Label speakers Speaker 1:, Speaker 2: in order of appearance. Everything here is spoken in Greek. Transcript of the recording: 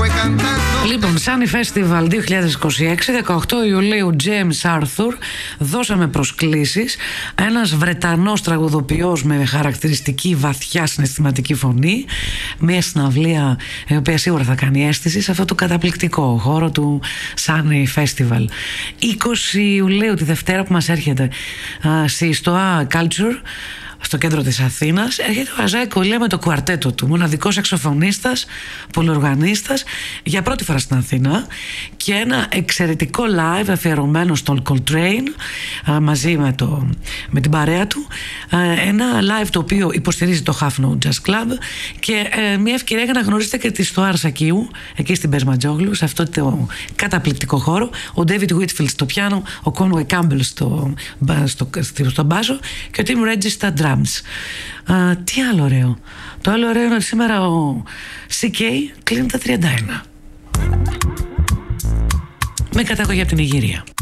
Speaker 1: Λοιπόν, Sunny Festival 2026, 18 Ιουλίου, James Arthur. Δώσαμε προσκλήσεις. Ένας Βρετανός τραγουδοποιός με χαρακτηριστική βαθιά συναισθηματική φωνή. Μια συναυλία η οποία σίγουρα θα κάνει αίσθηση σε αυτό το καταπληκτικό χώρο του Sunny Festival. 20 Ιουλίου, τη Δευτέρα που μας έρχεται, στη Stoa Culture, στο κέντρο της Αθήνας, έρχεται ο Αζάη Κολλία με το κουαρτέτο του, μοναδικός σαξοφωνίστας, πολυοργανίστας, για πρώτη φορά στην Αθήνα, και ένα εξαιρετικό live αφιερωμένο στον Coltrane, μαζί με την παρέα του, ένα live το οποίο υποστηρίζει το Half Note Jazz Club, και μια ευκαιρία για να γνωρίσετε και τη Στοά Σακίου, εκεί στην Πεσματζόγλου, σε αυτό το καταπληκτικό χώρο, ο David Whitfield στο πιάνο, ο Conway Campbell στο μπάζο και ο Tim Regis στα drums. Τι άλλο ωραίο? Το άλλο ωραίο είναι ότι σήμερα ο CK κλείνει τα 31, με καταγωγή από την Ιγυρία.